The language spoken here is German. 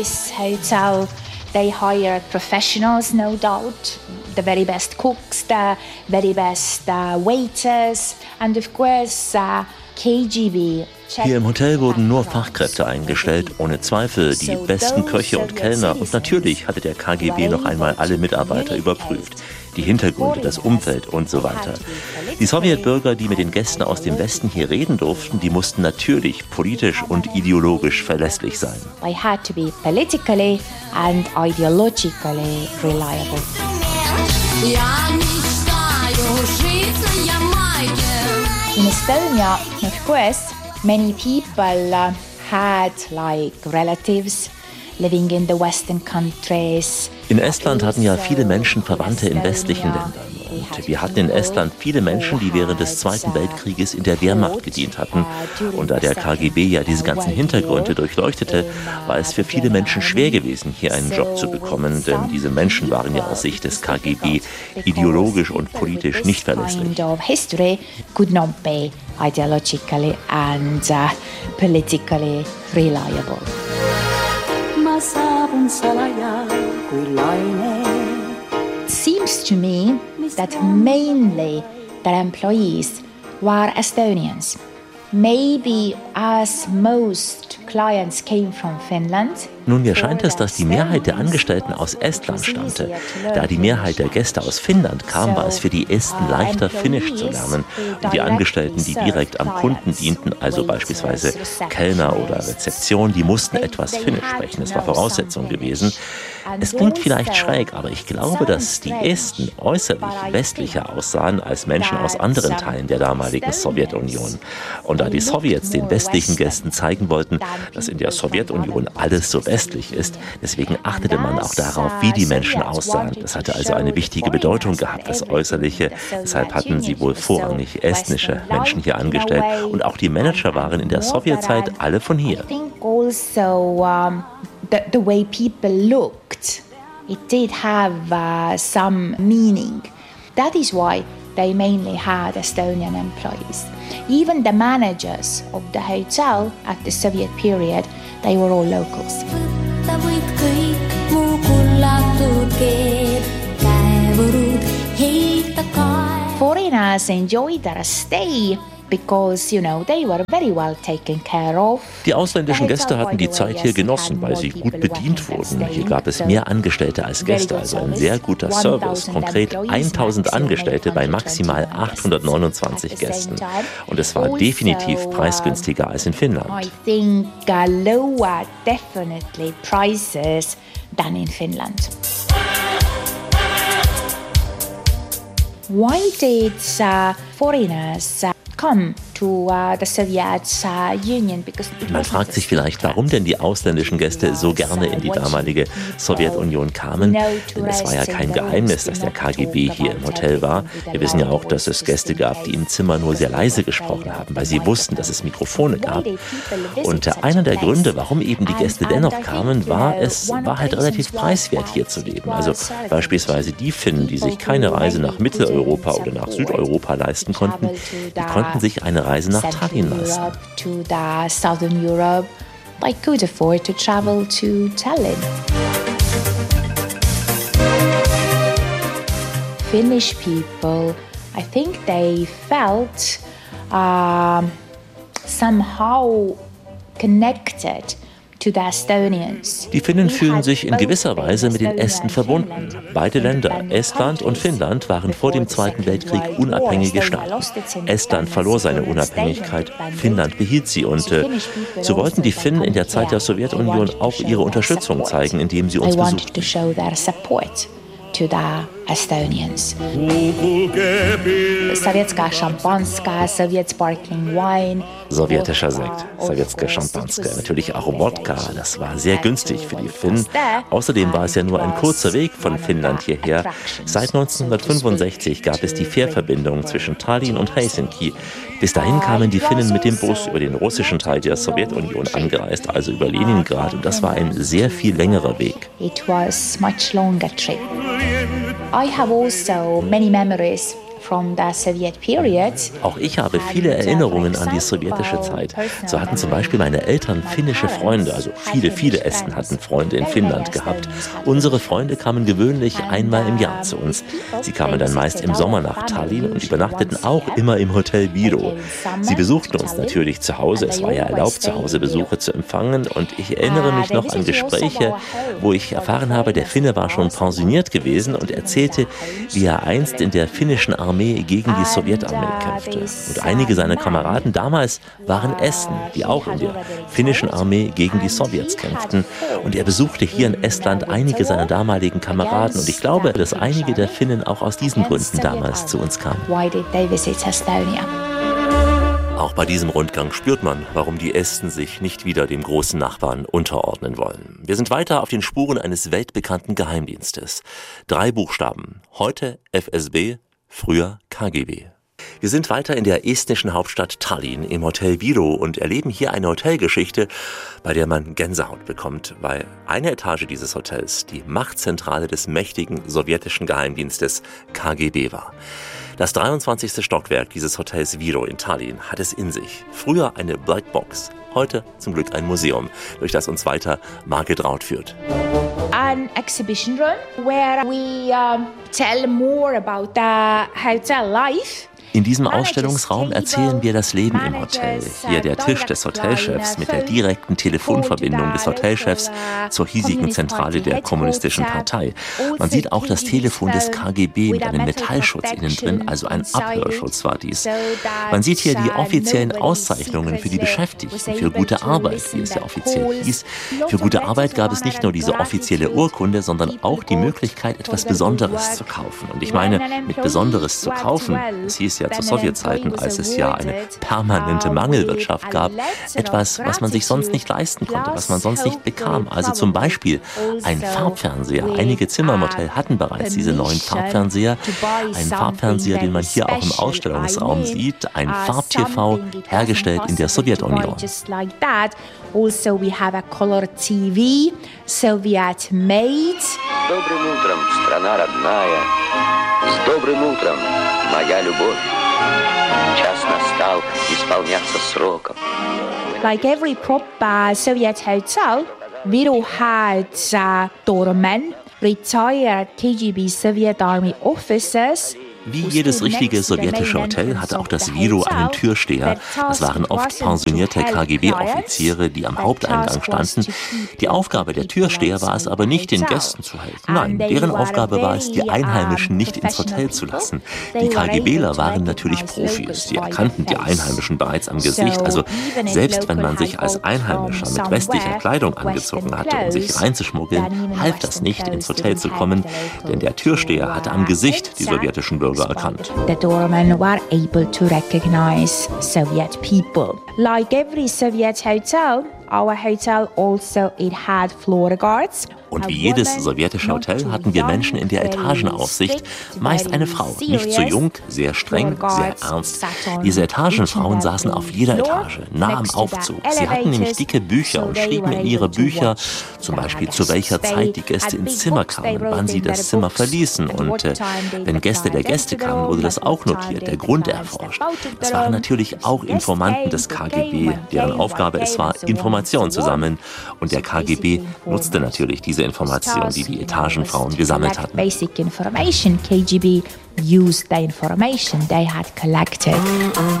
This hotel, they hired professionals, no doubt. The very best cooks, the very best waiters, and of course KGB. Hier im Hotel wurden nur Fachkräfte eingestellt, ohne Zweifel die besten Köche und Kellner. Und natürlich hatte der KGB noch einmal alle Mitarbeiter überprüft. Die Hintergründe, das Umfeld und so weiter. Die Sowjetbürger, die mit den Gästen aus dem Westen hier reden durften, die mussten natürlich politisch und ideologisch verlässlich sein. I had to be politically and ideologically reliable. In Estonia, of course, many people had like relatives living in the Western countries. In Estland hatten ja viele Menschen Verwandte in westlichen Ländern. Und wir hatten in Estland viele Menschen, die während des Zweiten Weltkrieges in der Wehrmacht gedient hatten. Und da der KGB ja diese ganzen Hintergründe durchleuchtete, war es für viele Menschen schwer gewesen, hier einen Job zu bekommen. Denn diese Menschen waren ja aus Sicht des KGB ideologisch und politisch nicht verlässlich. History could not be ideologically and politically reliable. It seems to me that mainly their employees were Estonians. Maybe as most clients came from Finland. Nun, mir scheint es, dass die Mehrheit der Angestellten aus Estland stammte. Da die Mehrheit der Gäste aus Finnland kam, war es für die Esten leichter, Finnisch zu lernen. Und die Angestellten, die direkt am Kunden dienten, also beispielsweise Kellner oder Rezeption, die mussten etwas Finnisch sprechen. Das war Voraussetzung gewesen. Es klingt vielleicht schräg, aber ich glaube, dass die Esten äußerlich westlicher aussahen als Menschen aus anderen Teilen der damaligen Sowjetunion. Und da die Sowjets den westlichen Gästen zeigen wollten, dass in der Sowjetunion alles so westlich ist, deswegen achtete man auch darauf, wie die Menschen aussahen. Das hatte also eine wichtige Bedeutung gehabt, das Äußerliche. Deshalb hatten sie wohl vorrangig estnische Menschen hier angestellt. Und auch die Manager waren in der Sowjetzeit alle von hier. The way people looked, it did have some meaning. That is why they mainly had Estonian employees. Even the managers of the hotel at the Soviet period, they were all locals. Foreigners enjoyed their stay because, they were very well taken care of. Die ausländischen Gäste hatten die Zeit hier genossen, weil sie gut bedient wurden. Hier gab es mehr Angestellte als Gäste, also ein sehr guter Service. Konkret 1000 Angestellte bei maximal 829 Gästen. Und es war definitiv preisgünstiger als in Finnland. I think lower definitely prices than in Finland. Why did foreigners come to the Soviet Union? Man fragt sich vielleicht, warum denn die ausländischen Gäste so gerne in die damalige Sowjetunion kamen. Denn es war ja kein Geheimnis, dass der KGB hier im Hotel war. Wir wissen ja auch, dass es Gäste gab, die im Zimmer nur sehr leise gesprochen haben, weil sie wussten, dass es Mikrofone gab. Und einer der Gründe, warum eben die Gäste dennoch kamen, war, es war halt relativ preiswert hier zu leben. Also beispielsweise die Finnen, die sich keine Reise nach Mitteleuropa oder nach Südeuropa leisten konnten, die konnten sich eine Reise nach Tallinn leisten. To the Southern Europe, they could afford to travel to Tallinn. Finnish people, I think they felt somehow connected to the Estonians. Die Finnen fühlen sich in gewisser Weise mit den Esten verbunden. Beide Länder, Estland und Finnland, waren vor dem Zweiten Weltkrieg unabhängige Staaten. Estland verlor seine Unabhängigkeit, Finnland behielt sie und so wollten die Finnen in der Zeit der Sowjetunion auch ihre Unterstützung zeigen, indem sie uns besuchten. To the Estonians. Sowietska Szampanska, Soviet Sparkling Wine. Sowjetischer Sekt, Sowjetska Szampanska, natürlich auch Wodka, das war sehr günstig für die Finnen. Außerdem war es ja nur ein kurzer Weg von Finnland hierher. Seit 1965 gab es die Fährverbindung zwischen Tallinn und Helsinki. Bis dahin kamen die Finnen mit dem Bus über den russischen Teil der Sowjetunion angereist, also über Leningrad, und das war ein sehr viel längerer Weg. It was much longer trip. I have also many memories Auch ich habe viele Erinnerungen an die sowjetische Zeit. So hatten zum Beispiel meine Eltern finnische Freunde, also viele Esten hatten Freunde in Finnland gehabt. Unsere Freunde kamen gewöhnlich einmal im Jahr zu uns. Sie kamen dann meist im Sommer nach Tallinn und übernachteten auch immer im Hotel Viro. Sie besuchten uns natürlich zu Hause, es war ja erlaubt, zu Hause Besuche zu empfangen, und ich erinnere mich noch an Gespräche, wo ich erfahren habe, der Finne war schon pensioniert gewesen und erzählte, wie er einst in der finnischen Armee gegen die Sowjetarmee kämpfte. Und einige seiner Kameraden damals waren Esten, die auch in der finnischen Armee gegen die Sowjets kämpften. Und er besuchte hier in Estland einige seiner damaligen Kameraden. Und ich glaube, dass einige der Finnen auch aus diesen Gründen damals zu uns kamen. Auch bei diesem Rundgang spürt man, warum die Esten sich nicht wieder dem großen Nachbarn unterordnen wollen. Wir sind weiter auf den Spuren eines weltbekannten Geheimdienstes. 3 Buchstaben. Heute FSB, früher KGB. Wir sind weiter in der estnischen Hauptstadt Tallinn im Hotel Viro und erleben hier eine Hotelgeschichte, bei der man Gänsehaut bekommt, weil eine Etage dieses Hotels die Machtzentrale des mächtigen sowjetischen Geheimdienstes KGB war. Das 23. Stockwerk dieses Hotels Viro in Tallinn hat es in sich. Früher eine Blackbox, heute zum Glück ein Museum, durch das uns weiter Margit Raut führt. An exhibition room where we tell more about the hotel life. In diesem Ausstellungsraum erzählen wir das Leben im Hotel. Hier der Tisch des Hotelchefs mit der direkten Telefonverbindung des Hotelchefs zur hiesigen Zentrale der Kommunistischen Partei. Man sieht auch das Telefon des KGB mit einem Metallschutz innen drin, also ein Abhörschutz war dies. Man sieht hier die offiziellen Auszeichnungen für die Beschäftigten, für gute Arbeit, wie es ja offiziell hieß. Für gute Arbeit gab es nicht nur diese offizielle Urkunde, sondern auch die Möglichkeit, etwas Besonderes zu kaufen. Und ich meine, mit Besonderes zu kaufen, es hieß ja zu Sowjetzeiten, als es ja eine permanente Mangelwirtschaft gab, etwas, was man sich sonst nicht leisten konnte, was man sonst nicht bekam. Also zum Beispiel ein Farbfernseher. Einige Zimmer im Hotel hatten bereits diese neuen Farbfernseher. Ein Farbfernseher, den man hier auch im Ausstellungsraum sieht. Ein Farb-TV, hergestellt in der Sowjetunion. Also we have a color TV, Soviet made. Добрым утром, страна родная, с добрым утром, моя любовь. Час настал исполняться сроком. Like every proper Soviet hotel, Viro had doormen, retired KGB Soviet Army officers. Wie jedes richtige sowjetische Hotel hatte auch das Viro einen Türsteher. Das waren oft pensionierte KGB-Offiziere, die am Haupteingang standen. Die Aufgabe der Türsteher war es aber nicht, den Gästen zu helfen. Nein, deren Aufgabe war es, die Einheimischen nicht ins Hotel zu lassen. Die KGBler waren natürlich Profis. Sie erkannten die Einheimischen bereits am Gesicht. Also selbst wenn man sich als Einheimischer mit westlicher Kleidung angezogen hatte, um sich reinzuschmuggeln, half das nicht, ins Hotel zu kommen, denn der Türsteher hatte am Gesicht die sowjetischen Bürger erkannt. The doormen were able to recognize Soviet people. Like every Soviet hotel, our hotel also it had floor guards. Und wie jedes sowjetische Hotel hatten wir Menschen in der Etagenaufsicht, meist eine Frau, nicht zu jung, sehr streng, sehr ernst. Diese Etagenfrauen saßen auf jeder Etage, nah am Aufzug. Sie hatten nämlich dicke Bücher und schrieben in ihre Bücher, zum Beispiel zu welcher Zeit die Gäste ins Zimmer kamen, wann sie das Zimmer verließen. Und wenn Gäste der Gäste kamen, wurde das auch notiert, der Grund erforscht. Das waren natürlich auch Informanten des KGB, deren Aufgabe es war, Informationen zu sammeln. Und der KGB nutzte natürlich diese Informationen, die die Etagenfrauen gesammelt hatten. Basic information, KGB used the information they had collected.